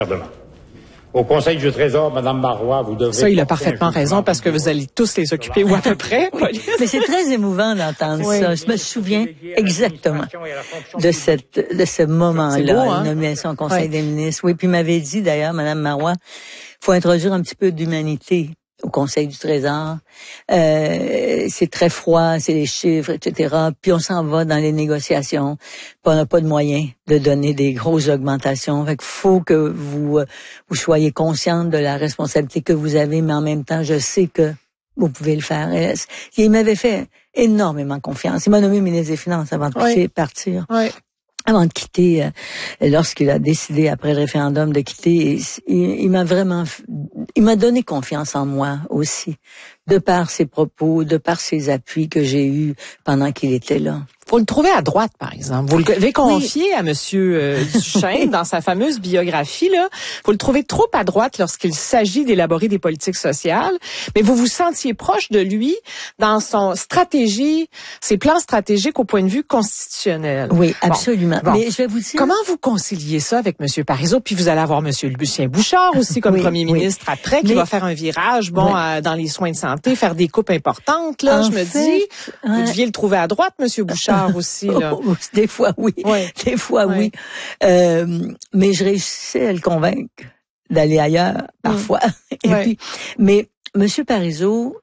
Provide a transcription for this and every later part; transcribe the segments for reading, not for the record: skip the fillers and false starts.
Au Conseil du Trésor, Mme Marois, vous devrez... Ça, il a parfaitement raison parce que vous allez tous les occuper ou à peu près. Oui. Mais c'est très émouvant d'entendre ça. Je me souviens exactement de ce moment-là, beau, hein? la nomination au Conseil des ministres. Oui, puis il m'avait dit d'ailleurs, Mme Marois, faut introduire un petit peu d'humanité au Conseil du Trésor. C'est très froid, c'est les chiffres, etc. Puis on s'en va dans les négociations. Puis on n'a pas de moyens de donner des grosses augmentations. Fait qu'il faut que vous soyez consciente de la responsabilité que vous avez, mais en même temps, je sais que vous pouvez le faire. Et il m'avait fait énormément confiance. Il m'a nommé ministre des Finances avant de partir. Oui. Avant de quitter, lorsqu'il a décidé après le référendum de quitter, il m'a donné confiance en moi aussi, de par ses propos, de par ses appuis que j'ai eus pendant qu'il était là. Faut le trouver à droite, par exemple. Vous l'avez confié à Monsieur Duchesne dans sa fameuse biographie, là. Faut le trouver trop à droite lorsqu'il s'agit d'élaborer des politiques sociales. Mais vous vous sentiez proche de lui dans son stratégie, ses plans stratégiques au point de vue constitutionnel. Oui, absolument. Bon. Mais je vais vous dire... Comment vous conciliez ça avec Monsieur Parizeau? Puis vous allez avoir Monsieur Lucien Bouchard aussi comme premier ministre après, qui va faire un virage, dans les soins de santé, faire des coupes importantes, là. Je me dis, vous deviez le trouver à droite, Monsieur Bouchard. Aussi, là. Des fois, oui. Des fois, oui. Mais je réussissais à le convaincre d'aller ailleurs, parfois. Mais Monsieur Parizeau,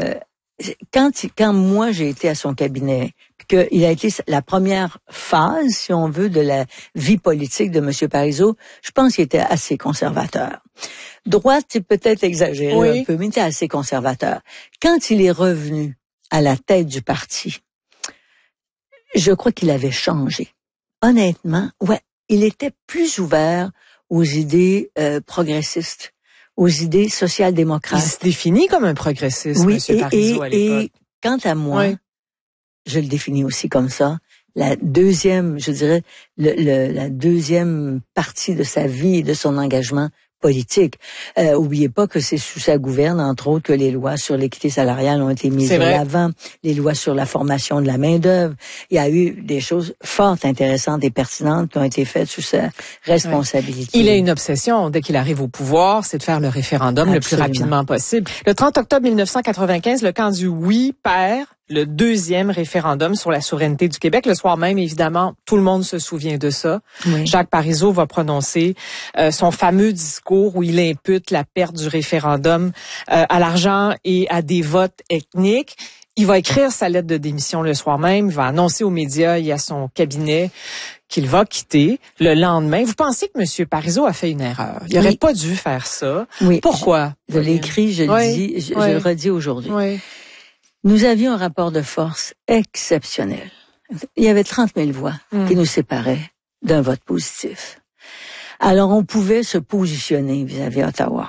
quand moi j'ai été à son cabinet, qu'il a été la première phase, si on veut, de la vie politique de Monsieur Parizeau, je pense qu'il était assez conservateur. Droite, c'est peut-être exagéré un peu, mais il était assez conservateur. Quand il est revenu à la tête du parti, je crois qu'il avait changé. Honnêtement, il était plus ouvert aux idées progressistes, aux idées social-démocrates. Il se définit comme un progressiste, M. Parizeau, à l'époque. Et quant à moi, je le définis aussi comme ça. La deuxième, je dirais, la deuxième partie de sa vie et de son engagement politique. Oubliez pas que c'est sous sa gouverne, entre autres, que les lois sur l'équité salariale ont été mises de l'avant, les lois sur la formation de la main-d'œuvre. Il y a eu des choses fort intéressantes et pertinentes qui ont été faites sous sa responsabilité. Il a une obsession, dès qu'il arrive au pouvoir, c'est de faire le référendum le plus rapidement possible. Le 30 octobre 1995, le camp du oui perd le deuxième référendum sur la souveraineté du Québec. Le soir même, évidemment, tout le monde se souvient de ça. Jacques Parizeau va prononcer son fameux discours où il impute la perte du référendum à l'argent et à des votes ethniques. Il va écrire sa lettre de démission le soir même. Il va annoncer aux médias et à son cabinet qu'il va quitter le lendemain. Vous pensez que M. Parizeau a fait une erreur? Il n'aurait pas dû faire ça. Pourquoi? Je l'ai écrit, je le dis, je le redis aujourd'hui. Nous avions un rapport de force exceptionnel. Il y avait 30 000 voix qui nous séparaient d'un vote positif. Alors, on pouvait se positionner vis-à-vis d'Ottawa.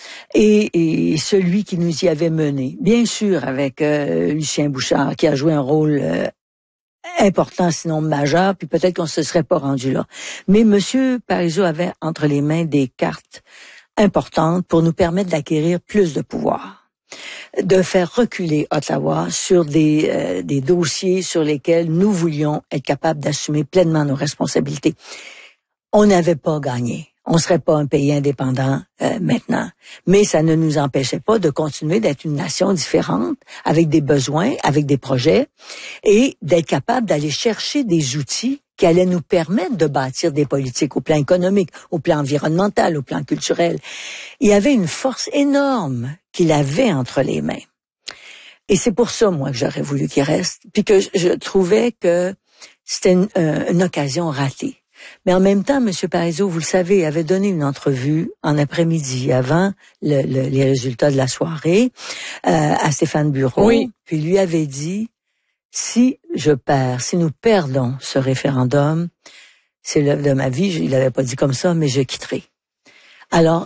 Et celui qui nous y avait mené, bien sûr avec Lucien Bouchard, qui a joué un rôle important, sinon majeur, puis peut-être qu'on se serait pas rendu là. Mais Monsieur Parizeau avait entre les mains des cartes importantes pour nous permettre d'acquérir plus de pouvoir, de faire reculer Ottawa sur des dossiers sur lesquels nous voulions être capables d'assumer pleinement nos responsabilités. On n'avait pas gagné. On serait pas un pays indépendant maintenant. Mais ça ne nous empêchait pas de continuer d'être une nation différente, avec des besoins, avec des projets, et d'être capable d'aller chercher des outils qui allaient nous permettre de bâtir des politiques au plan économique, au plan environnemental, au plan culturel. Il y avait une force énorme qu'il avait entre les mains. Et c'est pour ça, moi, que j'aurais voulu qu'il reste, puis que je trouvais que c'était une occasion ratée. Mais en même temps, M. Parizeau, vous le savez, avait donné une entrevue en après-midi avant les résultats de la soirée à Stéphane Bureau. Puis lui avait dit, si nous perdons ce référendum, c'est l'œuvre de ma vie. Il l'avait pas dit comme ça, mais je quitterai. Alors,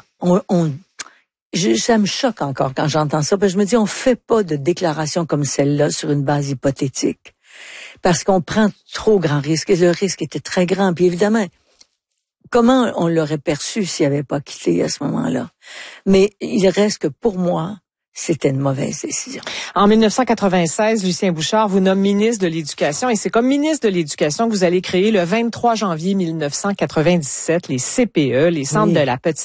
ça me choque encore quand j'entends ça, parce que je me dis, on fait pas de déclaration comme celle-là sur une base hypothétique. Parce qu'on prend trop grand risque, et le risque était très grand. Puis évidemment, comment on l'aurait perçu s'il n'avait pas quitté à ce moment-là? Mais il reste que pour moi, c'était une mauvaise décision. En 1996, Lucien Bouchard vous nomme ministre de l'Éducation et c'est comme ministre de l'Éducation que vous allez créer le 23 janvier 1997 les CPE, les Centres de la petite